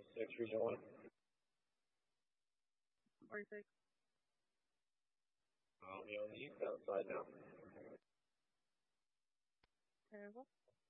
6, Region 1. 46. I'll be on the east side now. Terrible.